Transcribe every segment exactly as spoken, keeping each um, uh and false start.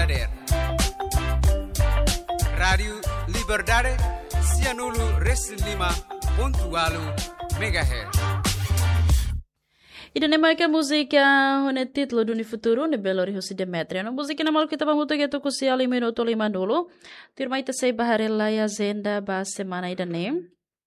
Dader. Radio Liberdade Cianulu Reslima Pontualu Megahertz. Ida nema que a música o título do futuro ne Belo Horizonte Demetria. No música na mal que tava muito que tu kusi ali minuto lima dulu. Tirma ita sei baharela ya agenda ba semana ida ne.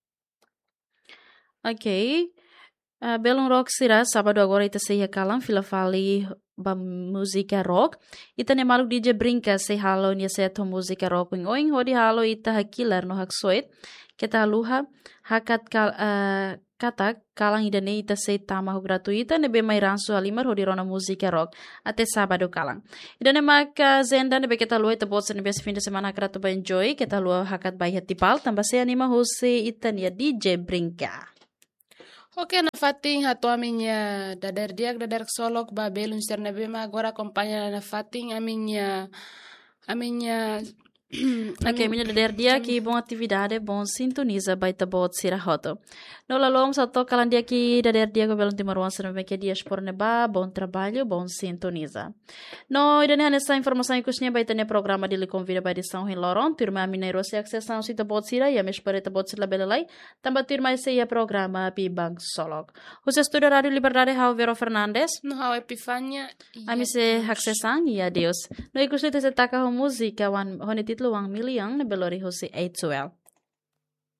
Ok. Uh, Belo Rock será sábado agora ita sei kalang fila fali ba música rock. Ita ne malu D J brinca sei halo nia sei to música rock oing hodi halo ita hakilar no haksoit. Kita luha hakat kal uh, katak kalang ida ne ita sei tamahu gratuita ne be mai ransu alimar hodi rona música rock até sábado kalang. Ida ne maka zenda ne be kita luha ita bolsa ne be fim de semana kratu ba enjoy kita luha hakat bai hatipal tambah sei anima hose ita nia D J brinca. Ok, na fating hato aminha dadar diak dadar solok ba belun serna bema agora acompanha na fating aminha aminha Ok, minha dadar dia que bom atividade, bom sintoniza baita bot sira hoto. No lalom sa to kalan dia que dadar dia ko belum timaruan sa me que dias por neba, bom trabalho, bom sintoniza. No, ida ne essa informação que tinha baita ne programa de lhe convida ba edição em Loron, turma mineiro se acessão sita bot sira e a mes pareta bot sira belelai, tamba turma esse ia programa pi bank solok. Os estudo Radio Liberdade Hau Vero Fernandes, no Hau Epifania, a me se accessang e adeus. No ikusite se taka ho música wan honeti Luang Miliang na Belo Horizonte eight twelve.